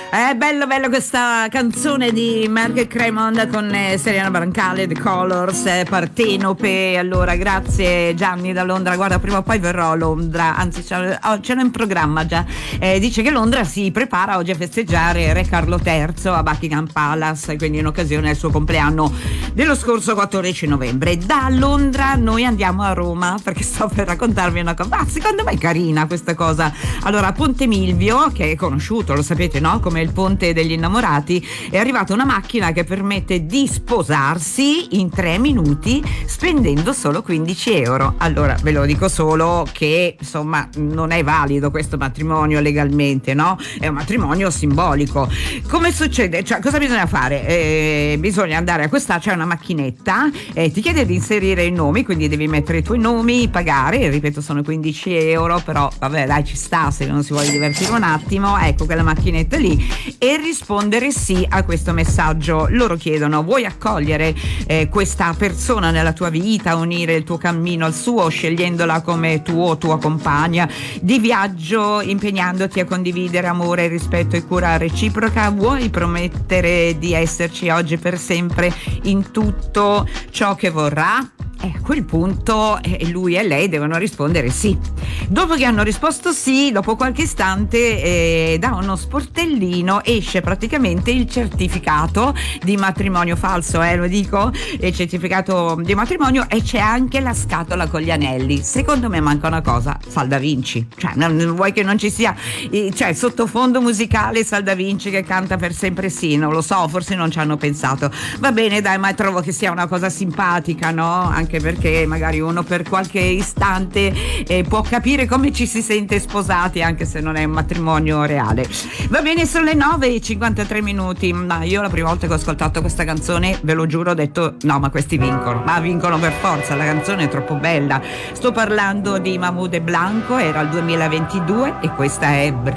Bello questa canzone di Mark Cremon con Serena Brancale, The Colors, Partenope. Allora, grazie Gianni da Londra. Guarda, prima o poi verrò a Londra, anzi ce l'ho in programma già. Dice che Londra si prepara oggi a festeggiare Re Carlo III a Buckingham Palace, quindi in occasione del suo compleanno dello scorso 14 novembre. Da Londra noi andiamo a Roma, perché sto per raccontarvi una cosa. Secondo me è carina questa cosa. Allora, a Ponte Milvio, che è conosciuto, lo sapete, no? Come il ponte degli innamorati, è arrivata una macchina che permette di sposarsi in 3 minuti spendendo solo 15 euro. Allora, ve lo dico solo che insomma non è valido questo matrimonio legalmente, no? È un matrimonio simbolico. Come succede? Cioè, cosa bisogna fare? Bisogna andare a questa, c'è una macchinetta, ti chiede di inserire i nomi, quindi devi mettere i tuoi nomi, pagare, ripeto sono 15 euro, però vabbè dai, ci sta se non si vuole divertire un attimo, ecco quella macchinetta lì, e rispondere sì a questo messaggio. Loro chiedono: vuoi accogliere questa persona nella tua vita, unire il tuo cammino al suo, scegliendola come tuo o tua compagna di viaggio, impegnandoti a condividere amore, rispetto e cura reciproca? Vuoi promettere di esserci oggi per sempre in tutto ciò che vorrà? A quel punto lui e lei devono rispondere sì. Dopo che hanno risposto sì, dopo qualche istante da uno sportellino esce praticamente il certificato di matrimonio falso, lo dico, il certificato di matrimonio, e c'è anche la scatola con gli anelli. Secondo me manca una cosa: Salda Vinci. Cioè, non vuoi che non ci sia cioè sottofondo musicale Salda Vinci che canta per sempre sì? Non lo so, forse non ci hanno pensato. Va bene dai, ma trovo che sia una cosa simpatica, no? Anche perché magari uno per qualche istante può capire come ci si sente sposati, anche se non è un matrimonio reale. Va bene, sono le 9:53. Ma io la prima volta che ho ascoltato questa canzone, ve lo giuro, ho detto no, ma questi vincono, ma vincono per forza, la canzone è troppo bella. Sto parlando di Mahmoud e Blanco, era il 2022 e questa è